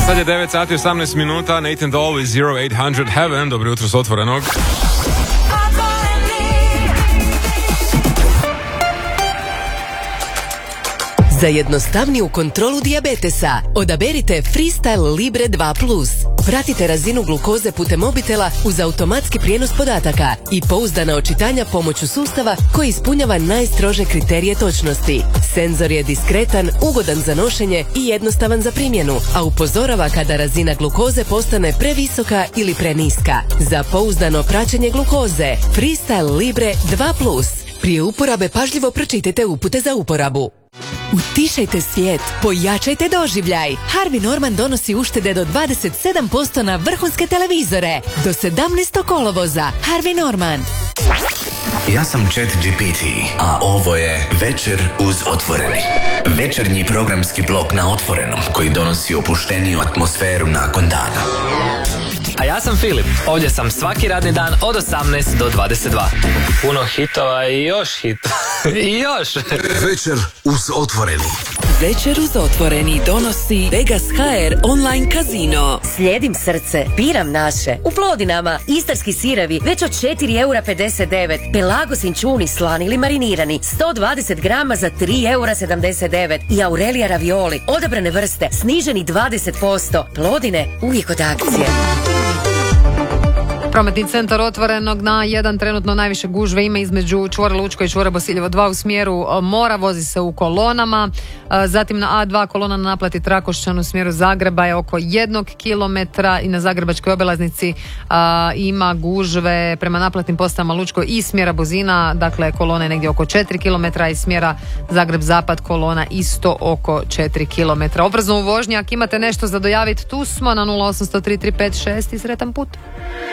Sad je 9 sati 18 minuta, Nathan Dahl iz 0800 Heaven, dobro jutro s Otvorenog. Za jednostavniju kontrolu dijabetesa odaberite Freestyle Libre 2+. Pratite razinu glukoze putem mobitela uz automatski prijenos podataka i pouzdana očitanja pomoću sustava koji ispunjava najstrože kriterije točnosti. Senzor je diskretan, ugodan za nošenje i jednostavan za primjenu, a upozorava kada razina glukoze postane previsoka ili preniska. Za pouzdano praćenje glukoze, Freestyle Libre 2+. Prije uporabe pažljivo pročitajte upute za uporabu. Utišajte svijet, pojačajte doživljaj. Harvey Norman donosi uštede do 27% na vrhunske televizore. Do 17. kolovoza. Harvey Norman. Ja sam ChatGPT, a ovo je Večer uz Otvoreni. Večernji programski blok na Otvorenom koji donosi opušteniju atmosferu nakon dana. A ja sam Filip, ovdje sam svaki radni dan od 18 do 22. Puno hitova i još hitova. I još! Večer uz Otvoreni. Večer uz Otvoreni donosi Vegas HR online kazino. Slijedim srce, biram naše. U Plodinama, istarski sirevi već od 4,59 €. Pelago inčuni slani ili marinirani 120 grama za 3,79 € i Aurelija ravioli odabrane vrste sniženi 20%. Plodine uvijek od akcije. Prometni centar Otvorenog na 1 trenutno najviše gužve ima između Čvora Lučko i Čvora Bosiljevo 2 u smjeru mora, vozi se u kolonama. Zatim na A2 kolona na naplati Trakošćan u smjeru Zagreba je oko 1 kilometra i na Zagrebačkoj obilaznici ima gužve prema naplatnim postajama Lučko i smjera Buzina, dakle kolone negdje oko 4 kilometra i smjera Zagreb-Zapad kolona isto oko 4 kilometra. Obrazno u vožnji, ako imate nešto za dojaviti, tu smo na 0800 335 6 i sretan put.